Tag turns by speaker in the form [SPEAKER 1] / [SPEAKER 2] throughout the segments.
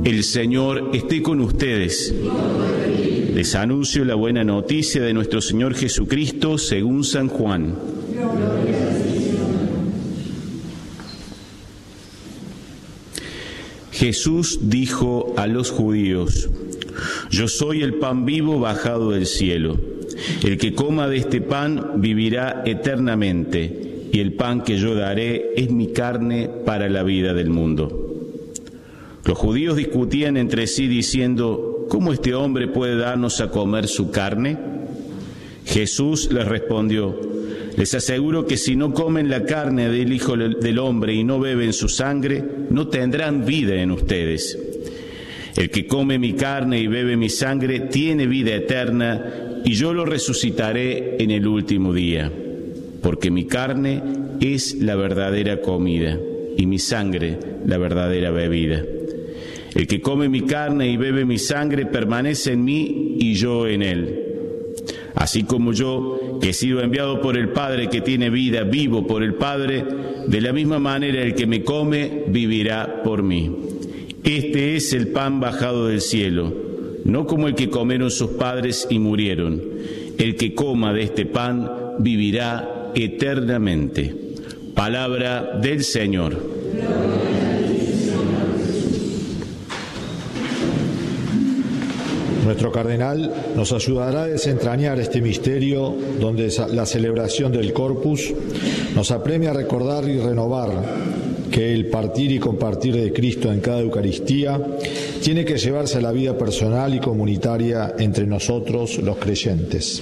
[SPEAKER 1] El Señor esté con ustedes. Les anuncio la buena noticia de nuestro Señor Jesucristo según San Juan. Jesús dijo a los judíos: Yo soy el pan vivo bajado del cielo. El que coma de este pan vivirá eternamente, y el pan que yo daré es mi carne para la vida del mundo. Los judíos discutían entre sí diciendo: ¿Cómo este hombre puede darnos a comer su carne? Jesús les respondió: Les aseguro que si no comen la carne del Hijo del Hombre y no beben su sangre, no tendrán vida en ustedes. El que come mi carne y bebe mi sangre tiene vida eterna, y yo lo resucitaré en el último día. Porque mi carne es la verdadera comida, y mi sangre la verdadera bebida. El que come mi carne y bebe mi sangre permanece en mí y yo en él. Así como yo, que he sido enviado por el Padre que tiene vida, vivo por el Padre, de la misma manera el que me come vivirá por mí. Este es el pan bajado del cielo, no como el que comieron sus padres y murieron. El que coma de este pan vivirá eternamente. Palabra del Señor.
[SPEAKER 2] Nuestro cardenal nos ayudará a desentrañar este misterio donde la celebración del Corpus nos apremia a recordar y renovar que el partir y compartir de Cristo en cada Eucaristía tiene que llevarse a la vida personal y comunitaria entre nosotros los creyentes.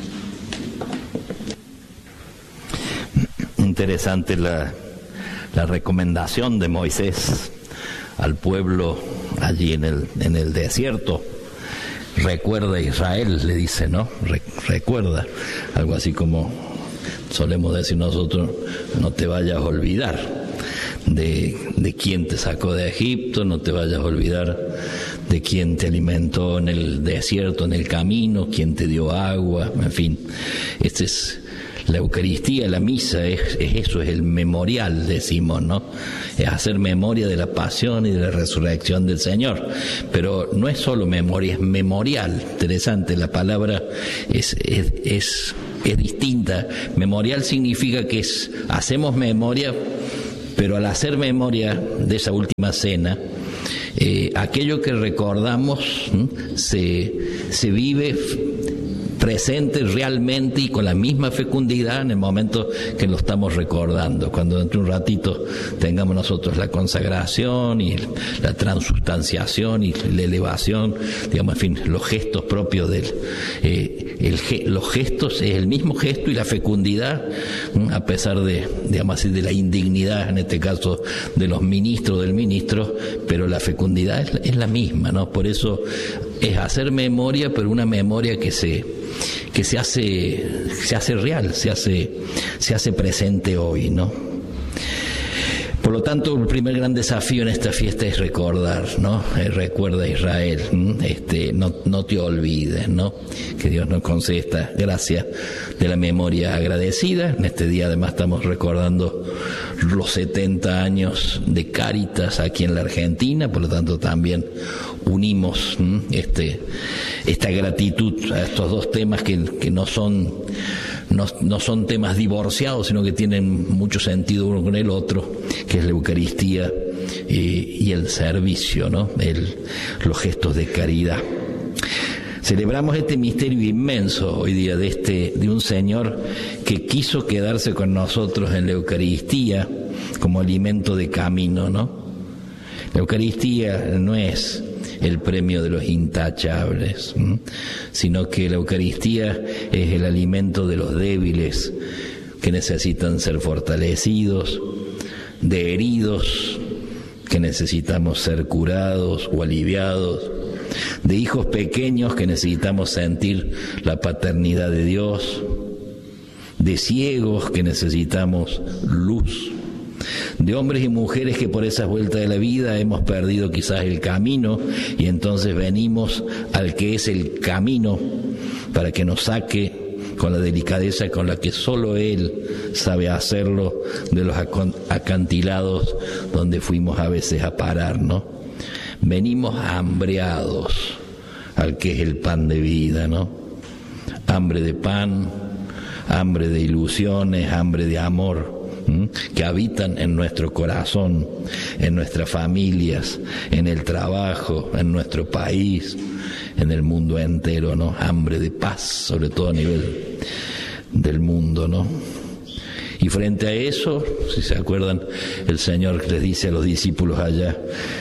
[SPEAKER 3] Interesante la recomendación de Moisés al pueblo allí en el desierto. Recuerda Israel, le dice, ¿no? Recuerda, algo así como solemos decir nosotros: no te vayas a olvidar de quién te sacó de Egipto, no te vayas a olvidar de quién te alimentó en el desierto, en el camino, quién te dio agua, en fin. Esta es la Eucaristía, la misa, es eso, es el memorial, decimos, ¿no? Es hacer memoria de la pasión y de la resurrección del Señor. Pero no es solo memoria, es memorial. Interesante, la palabra es distinta. Memorial significa que hacemos memoria, pero al hacer memoria de esa última cena, aquello que recordamos se vive presente realmente y con la misma fecundidad en el momento que lo estamos recordando. Cuando dentro de un ratito tengamos nosotros la consagración y la transustanciación y la elevación, digamos, en fin, los gestos propios los gestos, es el mismo gesto y la fecundidad, a pesar de, digamos así, de la indignidad, en este caso de los ministros, del ministro, pero la fecundidad es la misma, ¿no? Por eso es hacer memoria, pero una memoria que se hace real, se hace presente hoy, ¿no? Por lo tanto, el primer gran desafío en esta fiesta es recordar, ¿no? Recuerda Israel, no te olvides, ¿no? Que Dios nos conceda esta gracia de la memoria agradecida. En este día además estamos recordando los 70 años de Cáritas aquí en la Argentina, por lo tanto también unimos esta gratitud a estos dos temas que no son temas divorciados, sino que tienen mucho sentido uno con el otro, que es la Eucaristía y el servicio, ¿no? Los gestos de caridad. Celebramos este misterio inmenso hoy día de un Señor que quiso quedarse con nosotros en la Eucaristía como alimento de camino, ¿no? La Eucaristía no es el premio de los intachables, sino que la Eucaristía es el alimento de los débiles que necesitan ser fortalecidos, de heridos que necesitamos ser curados o aliviados, de hijos pequeños que necesitamos sentir la paternidad de Dios, de ciegos que necesitamos luz, de hombres y mujeres que por esas vueltas de la vida hemos perdido quizás el camino y entonces venimos al que es el camino para que nos saque con la delicadeza con la que solo Él sabe hacerlo de los acantilados donde fuimos a veces a parar, ¿no? Venimos hambreados al que es el pan de vida, ¿no? Hambre de pan, hambre de ilusiones, hambre de amor, que habitan en nuestro corazón, en nuestras familias, en el trabajo, en nuestro país, en el mundo entero, ¿no? Hambre de paz, sobre todo a nivel del mundo, ¿no? Y frente a eso, si se acuerdan, el Señor les dice a los discípulos allá,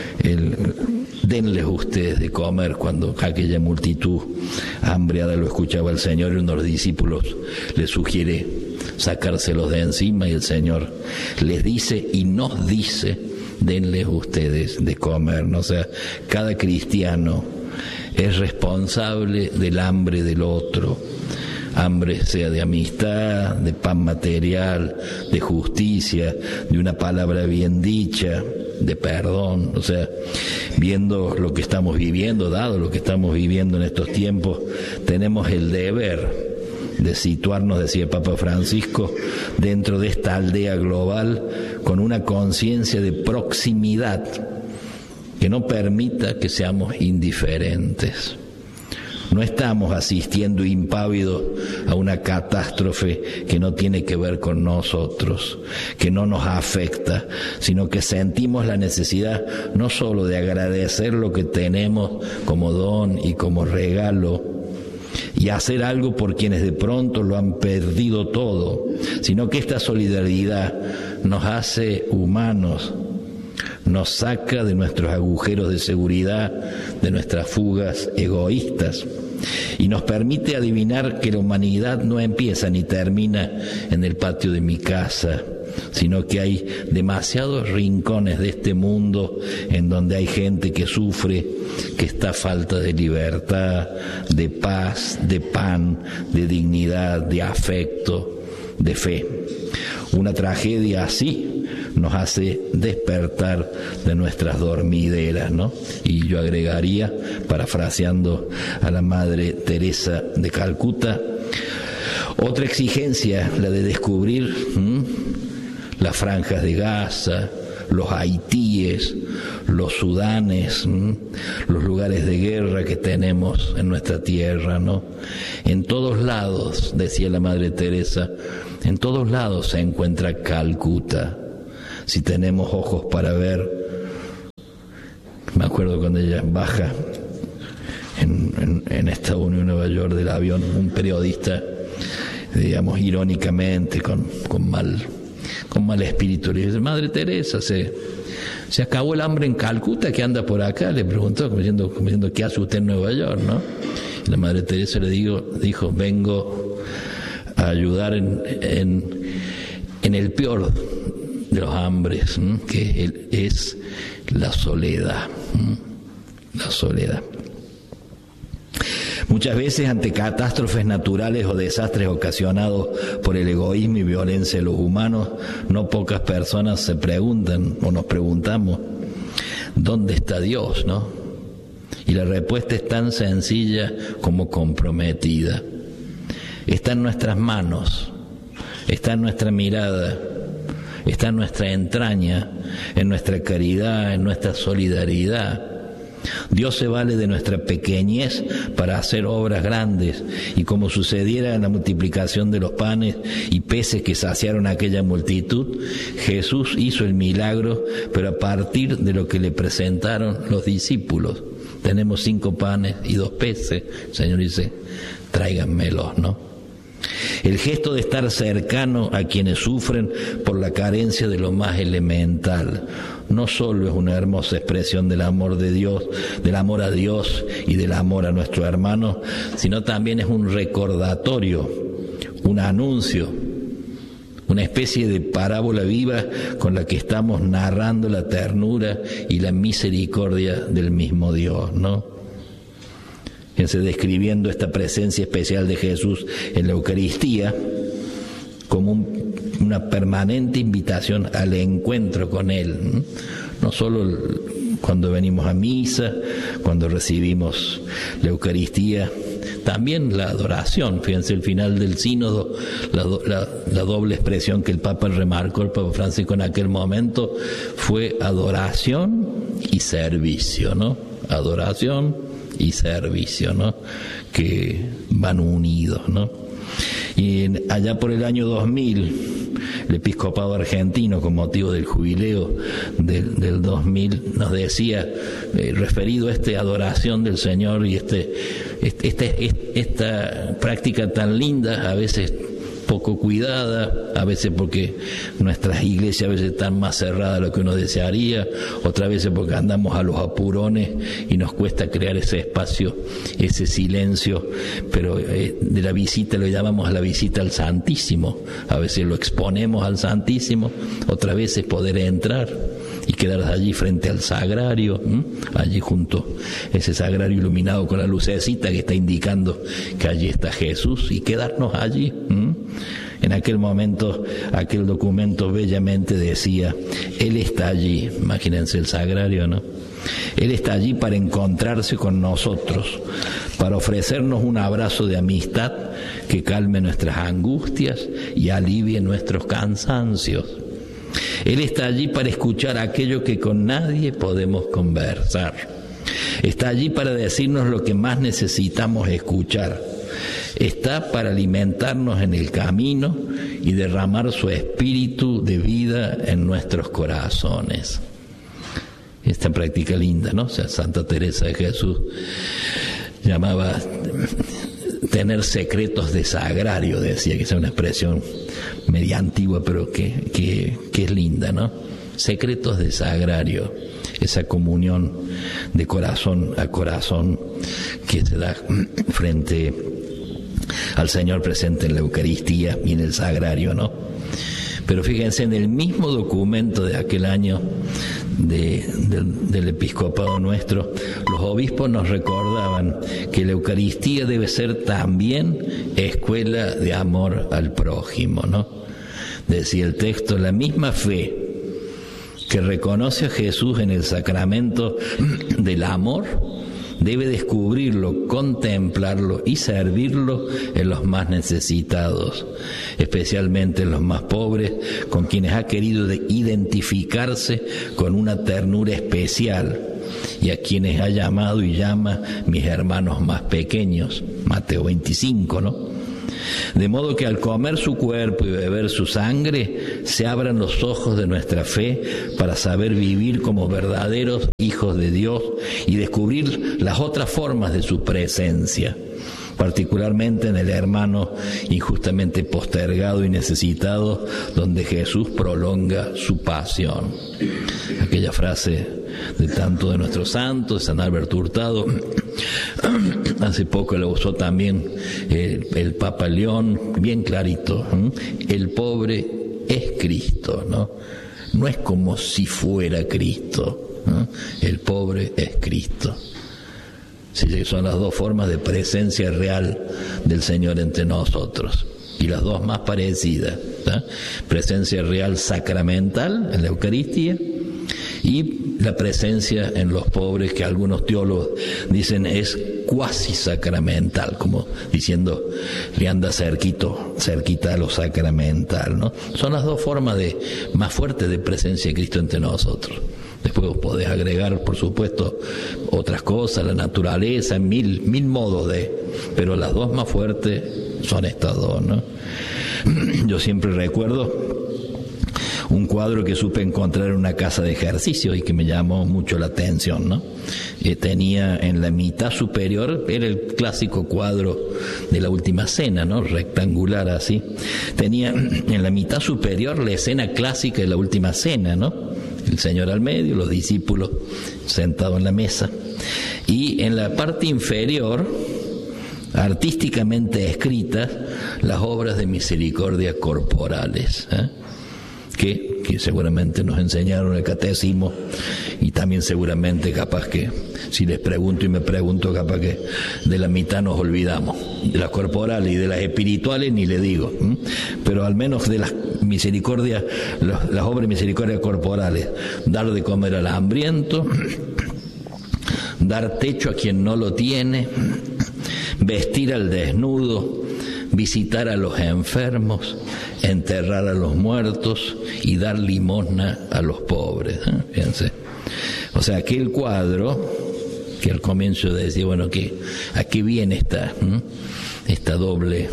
[SPEAKER 3] denles ustedes de comer, cuando aquella multitud hambriada lo escuchaba el Señor, y uno de los discípulos le sugiere sacárselos de encima, y el Señor les dice y nos dice, denles ustedes de comer, ¿no? O sea, cada cristiano es responsable del hambre del otro, hambre sea de amistad, de pan material, de justicia, de una palabra bien dicha, de perdón. O sea, viendo lo que estamos viviendo, dado lo que estamos viviendo en estos tiempos, tenemos el deber de situarnos, decía el Papa Francisco, dentro de esta aldea global con una conciencia de proximidad que no permita que seamos indiferentes. No estamos asistiendo impávidos a una catástrofe que no tiene que ver con nosotros, que no nos afecta, sino que sentimos la necesidad no solo de agradecer lo que tenemos como don y como regalo y hacer algo por quienes de pronto lo han perdido todo, sino que esta solidaridad nos hace humanos, nos saca de nuestros agujeros de seguridad, de nuestras fugas egoístas, y nos permite adivinar que la humanidad no empieza ni termina en el patio de mi casa, sino que hay demasiados rincones de este mundo en donde hay gente que sufre, que está a falta de libertad, de paz, de pan, de dignidad, de afecto, de fe. Una tragedia así nos hace despertar de nuestras dormideras, ¿no? Y yo agregaría, parafraseando a la Madre Teresa de Calcuta, otra exigencia, la de descubrir las franjas de Gaza, los Haitíes, los Sudanes, los lugares de guerra que tenemos en nuestra tierra, ¿no? En todos lados, decía la Madre Teresa, en todos lados se encuentra Calcuta. Si tenemos ojos para ver, me acuerdo cuando ella baja en Estados Unidos, Nueva York, del avión, un periodista, digamos, irónicamente, con mal espíritu, le dice: Madre Teresa, se acabó el hambre en Calcuta, que anda por acá, le preguntó, como diciendo, ¿qué hace usted en Nueva York, no? Y la Madre Teresa le dijo: vengo a ayudar en el peor de los hambres, que es la soledad. La soledad. Muchas veces, ante catástrofes naturales o desastres ocasionados por el egoísmo y violencia de los humanos, no pocas personas se preguntan o nos preguntamos: ¿dónde está Dios, no? Y la respuesta es tan sencilla como comprometida. Está en nuestras manos, está en nuestra mirada, está en nuestra entraña, en nuestra caridad, en nuestra solidaridad. Dios se vale de nuestra pequeñez para hacer obras grandes, y como sucediera en la multiplicación de los panes y peces que saciaron a aquella multitud, Jesús hizo el milagro, pero a partir de lo que le presentaron los discípulos. Tenemos 5 panes y 2 peces. El Señor dice: tráiganmelos, ¿no? El gesto de estar cercano a quienes sufren por la carencia de lo más elemental no solo es una hermosa expresión del amor de Dios, del amor a Dios y del amor a nuestro hermano, sino también es un recordatorio, un anuncio, una especie de parábola viva con la que estamos narrando la ternura y la misericordia del mismo Dios, ¿no? Fíjense, describiendo esta presencia especial de Jesús en la Eucaristía como una permanente invitación al encuentro con Él, no solo cuando venimos a misa, cuando recibimos la Eucaristía, también la adoración. Fíjense el final del sínodo, la doble expresión que el Papa remarcó, el Papa Francisco en aquel momento, fue adoración y servicio, ¿no? Adoración y servicio, ¿no? Que van unidos, ¿no? Y allá por el año 2000, el episcopado argentino, con motivo del jubileo del 2000, nos decía, referido a esta adoración del Señor y esta práctica tan linda, a veces poco cuidada, a veces porque nuestras iglesias a veces están más cerradas de lo que uno desearía, otras veces porque andamos a los apurones y nos cuesta crear ese espacio, ese silencio, pero de la visita lo llamamos a la visita al Santísimo, a veces lo exponemos al Santísimo, otras veces poder entrar y quedar allí frente al sagrario, allí junto, ese sagrario iluminado con la lucecita que está indicando que allí está Jesús, y quedarnos allí. En aquel momento, aquel documento bellamente decía, Él está allí, imagínense el sagrario, ¿no? Él está allí para encontrarse con nosotros, para ofrecernos un abrazo de amistad que calme nuestras angustias y alivie nuestros cansancios. Él está allí para escuchar aquello que con nadie podemos conversar. Está allí para decirnos lo que más necesitamos escuchar. Está para alimentarnos en el camino y derramar su espíritu de vida en nuestros corazones. Esta práctica linda, ¿no? O sea, Santa Teresa de Jesús llamaba tener secretos de sagrario, decía, que es una expresión media antigua, pero que es linda, ¿no? Secretos de sagrario, esa comunión de corazón a corazón que se da frente al Señor presente en la Eucaristía y en el sagrario, ¿no? Pero fíjense, en el mismo documento de aquel año del episcopado nuestro, los obispos nos recordaban que la Eucaristía debe ser también escuela de amor al prójimo, ¿no? Decía el texto, la misma fe que reconoce a Jesús en el sacramento del amor debe descubrirlo, contemplarlo y servirlo en los más necesitados, especialmente en los más pobres, con quienes ha querido identificarse con una ternura especial, y a quienes ha llamado y llama mis hermanos más pequeños, Mateo 25, ¿no? De modo que al comer su cuerpo y beber su sangre, se abran los ojos de nuestra fe para saber vivir como verdaderos hijos de Dios y descubrir las otras formas de su presencia, particularmente en el hermano injustamente postergado y necesitado, donde Jesús prolonga su pasión. Aquella frase de tanto de nuestros santos, de San Alberto Hurtado, hace poco la usó también el Papa León, bien clarito, el pobre es Cristo, ¿no? No es como si fuera Cristo, ¿no? El pobre es Cristo. Sí, son las dos formas de presencia real del Señor entre nosotros, y las dos más parecidas, ¿no? Presencia real sacramental en la Eucaristía y la presencia en los pobres, que algunos teólogos dicen es cuasi sacramental, como diciendo le anda cerquita a lo sacramental, ¿no? Son las dos formas más fuertes de presencia de Cristo entre nosotros. Después vos podés agregar, por supuesto, otras cosas, la naturaleza, mil modos pero las dos más fuertes son estas dos, ¿no? Yo siempre recuerdo un cuadro que supe encontrar en una casa de ejercicio y que me llamó mucho la atención, ¿no? Tenía en la mitad superior, era el clásico cuadro de la Última Cena, ¿no? Rectangular así. Tenía en la mitad superior la escena clásica de la Última Cena, ¿no? El Señor al medio, los discípulos sentados en la mesa. Y en la parte inferior, artísticamente escritas, las obras de misericordia corporales, que seguramente nos enseñaron el catecismo, y también seguramente capaz que si les pregunto y me pregunto, capaz que de la mitad nos olvidamos, de las corporales y de las espirituales ni le digo, pero al menos de las misericordias, las obras de misericordia corporales: dar de comer al hambriento, dar techo a quien no lo tiene, vestir al desnudo, visitar a los enfermos, enterrar a los muertos y dar limosna a los pobres. Fíjense. O sea, aquel cuadro que al comienzo decía, bueno, ¿a qué viene esta doble,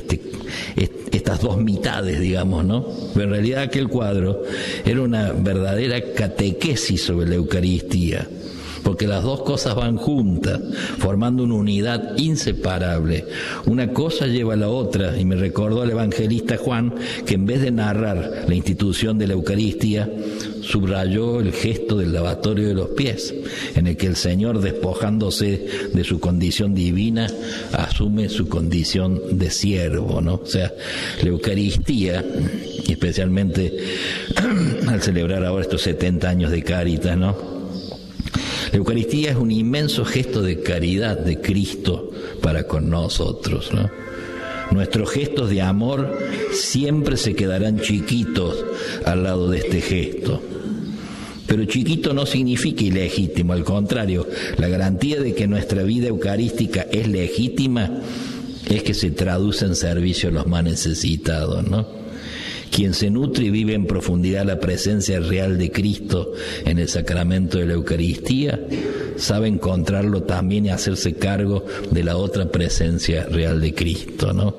[SPEAKER 3] estas dos mitades, digamos, ¿no? Pero en realidad aquel cuadro era una verdadera catequesis sobre la Eucaristía, porque las dos cosas van juntas, formando una unidad inseparable. Una cosa lleva a la otra, y me recordó el evangelista Juan, que en vez de narrar la institución de la Eucaristía, subrayó el gesto del lavatorio de los pies, en el que el Señor, despojándose de su condición divina, asume su condición de siervo, ¿no? O sea, la Eucaristía, especialmente al celebrar ahora estos 70 años de Cáritas, ¿no? La Eucaristía es un inmenso gesto de caridad de Cristo para con nosotros, ¿no? Nuestros gestos de amor siempre se quedarán chiquitos al lado de este gesto. Pero chiquito no significa ilegítimo, al contrario, la garantía de que nuestra vida eucarística es legítima es que se traduce en servicio a los más necesitados, ¿no? Quien se nutre y vive en profundidad la presencia real de Cristo en el sacramento de la Eucaristía, sabe encontrarlo también y hacerse cargo de la otra presencia real de Cristo, ¿no?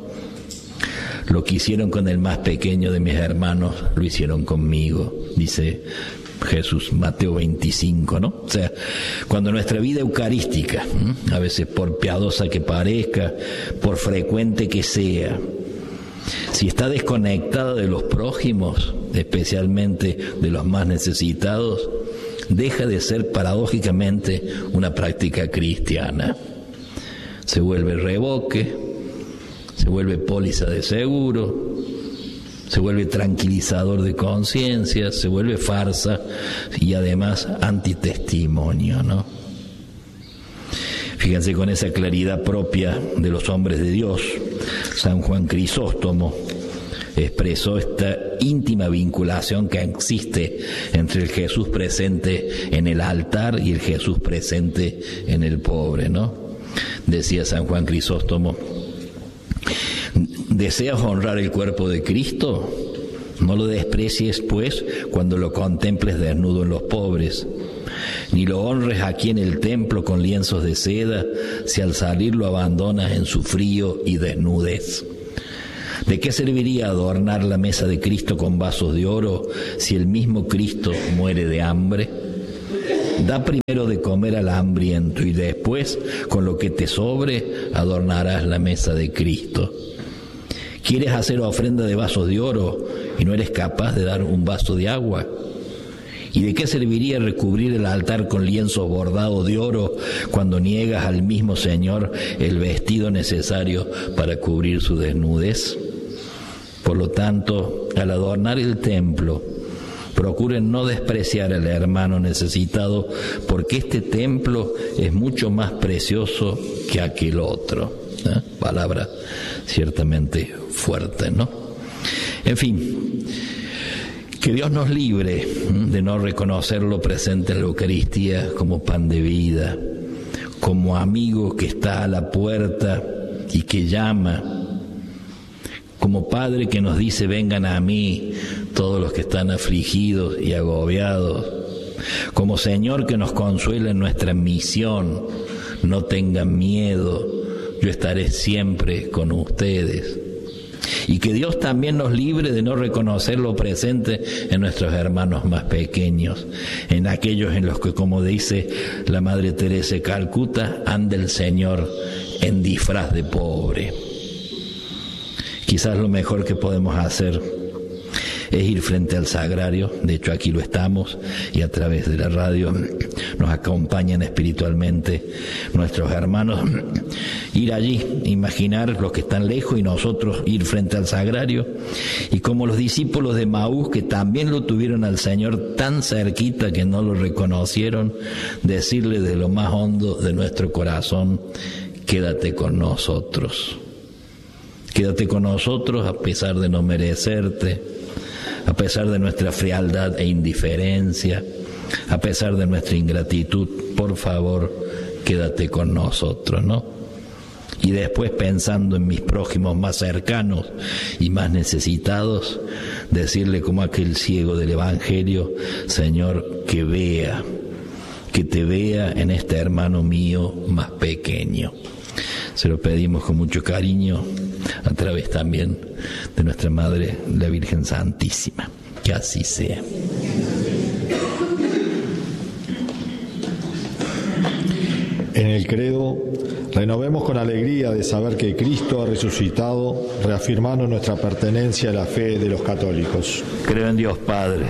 [SPEAKER 3] Lo que hicieron con el más pequeño de mis hermanos, lo hicieron conmigo, dice Jesús, Mateo 25, ¿no? O sea, cuando nuestra vida eucarística, a veces por piadosa que parezca, por frecuente que sea, si está desconectada de los prójimos, especialmente de los más necesitados, deja de ser paradójicamente una práctica cristiana. Se vuelve reboque, se vuelve póliza de seguro, se vuelve tranquilizador de conciencia, se vuelve farsa y además antitestimonio, ¿no? Fíjense, con esa claridad propia de los hombres de Dios, San Juan Crisóstomo expresó esta íntima vinculación que existe entre el Jesús presente en el altar y el Jesús presente en el pobre, ¿no? Decía San Juan Crisóstomo: ¿deseas honrar el cuerpo de Cristo? No lo desprecies, pues, cuando lo contemples desnudo en los pobres, ni lo honres aquí en el templo con lienzos de seda, si al salir lo abandonas en su frío y desnudez. ¿De qué serviría adornar la mesa de Cristo con vasos de oro si el mismo Cristo muere de hambre? Da primero de comer al hambriento y después, con lo que te sobre, adornarás la mesa de Cristo. ¿Quieres hacer ofrenda de vasos de oro y no eres capaz de dar un vaso de agua? ¿Y de qué serviría recubrir el altar con lienzos bordados de oro cuando niegas al mismo Señor el vestido necesario para cubrir su desnudez? Por lo tanto, al adornar el templo, procuren no despreciar al hermano necesitado, porque este templo es mucho más precioso que aquel otro. Palabra ciertamente fuerte, ¿no? En fin, que Dios nos libre de no reconocer lo presente en la Eucaristía como pan de vida, como amigo que está a la puerta y que llama, como Padre que nos dice: vengan a mí todos los que están afligidos y agobiados, como Señor que nos consuela en nuestra misión: no tengan miedo, yo estaré siempre con ustedes. Y que Dios también nos libre de no reconocer lo presente en nuestros hermanos más pequeños, en aquellos en los que, como dice la Madre Teresa de Calcuta, anda el Señor en disfraz de pobre. Quizás lo mejor que podemos hacer es ir frente al sagrario. De hecho, aquí lo estamos, y a través de la radio nos acompañan espiritualmente nuestros hermanos. Ir allí, imaginar los que están lejos y nosotros ir frente al sagrario, y como los discípulos de Maús, que también lo tuvieron al Señor tan cerquita que no lo reconocieron, decirle de lo más hondo de nuestro corazón: quédate con nosotros. Quédate con nosotros a pesar de no merecerte, a pesar de nuestra frialdad e indiferencia, a pesar de nuestra ingratitud. Por favor, quédate con nosotros, ¿no? Y después, pensando en mis prójimos más cercanos y más necesitados, decirle como aquel ciego del Evangelio: Señor, que te vea en este hermano mío más pequeño. Se lo pedimos con mucho cariño, a través también de nuestra Madre, la Virgen Santísima. Que así sea.
[SPEAKER 2] En el credo, renovemos con alegría de saber que Cristo ha resucitado, reafirmando nuestra pertenencia a la fe de los católicos.
[SPEAKER 3] Creo en Dios Padre,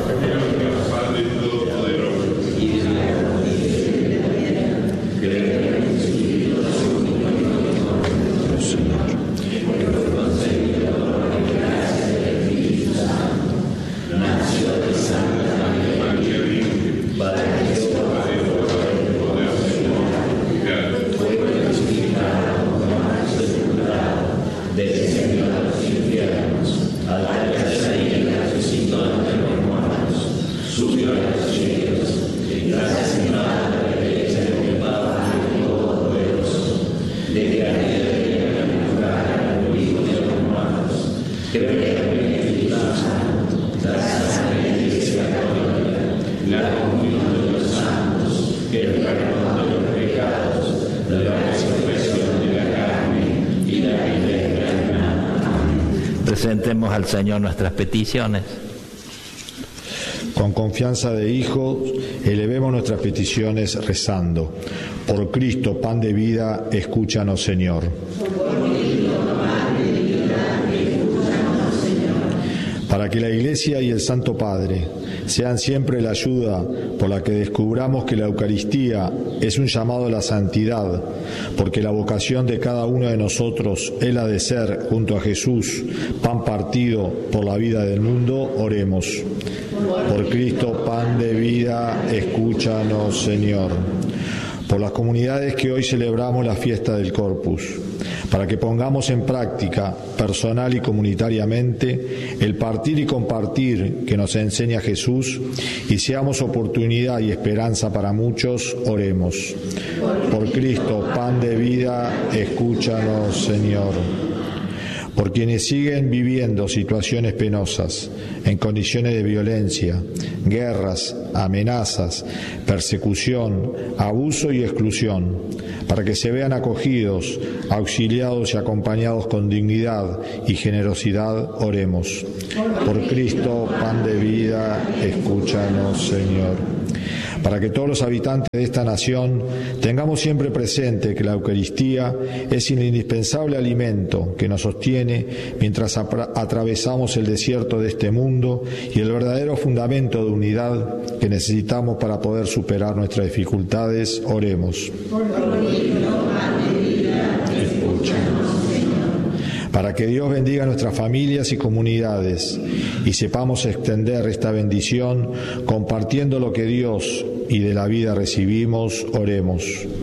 [SPEAKER 3] presentemos al Señor nuestras peticiones.
[SPEAKER 2] Con confianza de hijos, elevemos nuestras peticiones rezando: por Cristo, pan de vida, escúchanos, Señor. Para que la Iglesia y el Santo Padre sean siempre la ayuda por la que descubramos que la Eucaristía es un llamado a la santidad, porque la vocación de cada uno de nosotros es la de ser, junto a Jesús, pan partido por la vida del mundo, oremos. Por Cristo, pan de vida, escúchanos, Señor. Por las comunidades que hoy celebramos la fiesta del Corpus, para que pongamos en práctica, personal y comunitariamente, el partir y compartir que nos enseña Jesús, y seamos oportunidad y esperanza para muchos, oremos. Por Cristo, pan de vida, escúchanos, Señor. Por quienes siguen viviendo situaciones penosas, en condiciones de violencia, guerras, amenazas, persecución, abuso y exclusión, para que se vean acogidos, auxiliados y acompañados con dignidad y generosidad, oremos. Por Cristo, pan de vida, escúchanos, Señor. Para que todos los habitantes de esta nación tengamos siempre presente que la Eucaristía es el indispensable alimento que nos sostiene mientras atravesamos el desierto de este mundo y el verdadero fundamento de unidad que necesitamos para poder superar nuestras dificultades, oremos. Para que Dios bendiga nuestras familias y comunidades y sepamos extender esta bendición compartiendo lo que Dios y de la vida recibimos, oremos.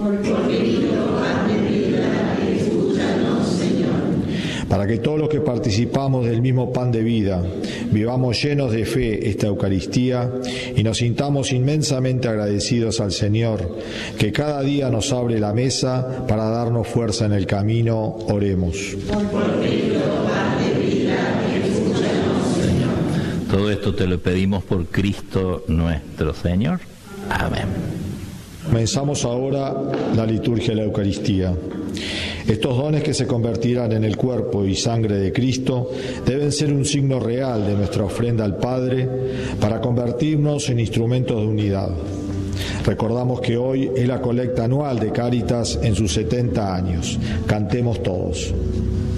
[SPEAKER 2] Para que todos los que participamos del mismo pan de vida vivamos llenos de fe esta Eucaristía y nos sintamos inmensamente agradecidos al Señor, que cada día nos abre la mesa para darnos fuerza en el camino, oremos.
[SPEAKER 3] Todo esto te lo pedimos por Cristo nuestro Señor. Amén.
[SPEAKER 2] Comenzamos ahora la liturgia de la Eucaristía. Estos dones que se convertirán en el cuerpo y sangre de Cristo deben ser un signo real de nuestra ofrenda al Padre para convertirnos en instrumentos de unidad. Recordamos que hoy es la colecta anual de Cáritas en sus 70 años. Cantemos todos.